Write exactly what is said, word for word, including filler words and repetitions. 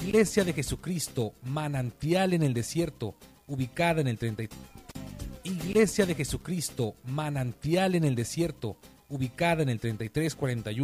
Iglesia de Jesucristo, manantial en el desierto, ubicada en el treinta y tres. Iglesia de Jesucristo, manantial en el desierto, ubicada en el treinta y tres cuarenta y uno.